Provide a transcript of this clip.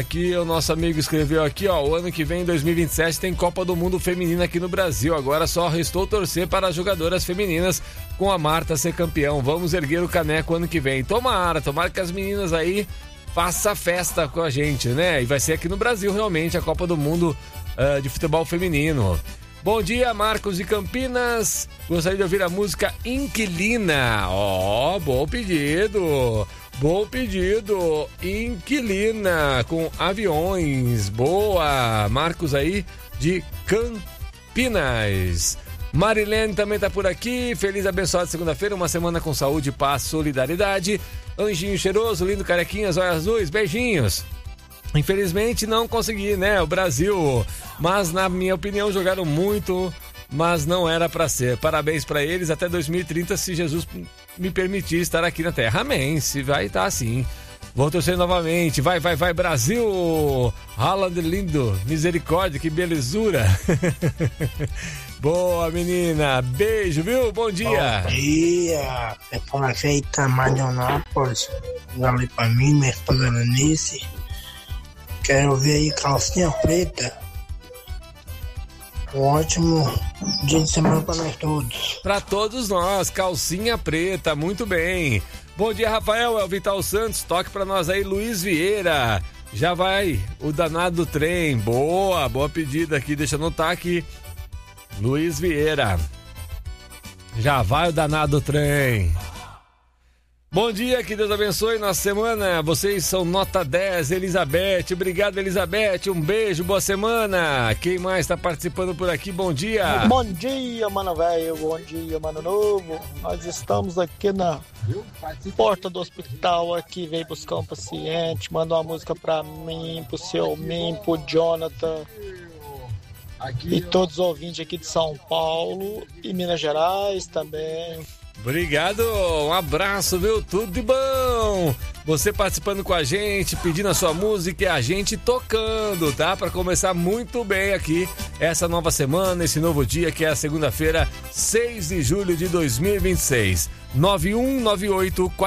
aqui, o nosso amigo escreveu aqui, ó, o ano que vem, 2027, tem Copa do Mundo Feminina aqui no Brasil. Agora só restou torcer para as jogadoras femininas com a Marta ser campeão. Vamos erguer o caneco ano que vem. Tomara que as meninas aí façam festa com a gente, né? E vai ser aqui no Brasil, realmente, a Copa do Mundo de futebol feminino. Bom dia, Marcos de Campinas. Gostaria de ouvir a música Inquilina. Bom pedido. Bom pedido. Inquilina com Aviões. Boa. Marcos aí de Campinas. Marilene também tá por aqui. Feliz, abençoada segunda-feira. Uma semana com saúde, paz, solidariedade. Anjinho cheiroso, lindo, carequinhas, olhos azuis. Beijinhos. Infelizmente não consegui, né? O Brasil, mas na minha opinião jogaram muito, mas não era pra ser. Parabéns pra eles, até 2030, se Jesus me permitir estar aqui na Terra. Amém, se vai estar assim. Vou torcer novamente, vai Brasil! Haaland lindo, misericórdia, que belezura! Boa, menina, beijo, viu? Bom dia! Bom dia, é para feita Marionápolis, ali pra mim, minha esposa Lenice. Quero ver aí calcinha preta. Um ótimo dia de semana para nós todos. Para todos nós, calcinha preta, muito bem. Bom dia, Rafael, é o Vital Santos. Toque para nós aí, Luiz Vieira. Já vai o danado do trem. Boa pedida aqui, deixa eu anotar aqui. Luiz Vieira. Já vai o danado do trem. Bom dia, que Deus abençoe nossa semana. Vocês são nota 10, Elizabeth. Obrigado, Elizabeth. Um beijo, boa semana. Quem mais está participando por aqui? Bom dia. Bom dia, mano velho. Bom dia, mano novo. Nós estamos aqui na porta do hospital. Aqui veio buscar um paciente. Manda uma música pra mim, pro seu mim, pro Jonathan. E todos os ouvintes aqui de São Paulo e Minas Gerais também. Obrigado, um abraço, viu? Tudo de bom! Você participando com a gente, pedindo a sua música e a gente tocando, tá? Para começar muito bem aqui essa nova semana, esse novo dia que é a segunda-feira, 6 de julho de 2026. 9198